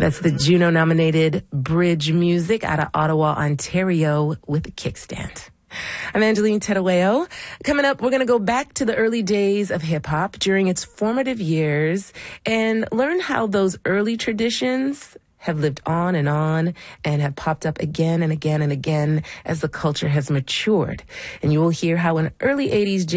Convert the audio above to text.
That's the Juno-nominated Bridge Music out of Ottawa, Ontario with a kickstand. I'm Angeline Tedaweo. Coming up, we're going to go back to the early days of hip-hop during its formative years and learn how those early traditions have lived on and have popped up again and again and again as the culture has matured. And you will hear how an early 80s